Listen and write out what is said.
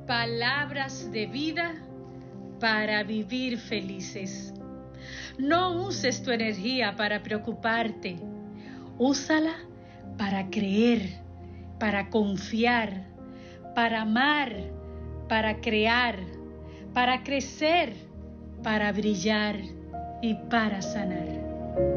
palabras de vida para vivir felices. No uses tu energía para preocuparte. Úsala para creer, para confiar, para amar, para crear, para crecer, para brillar y para sanar.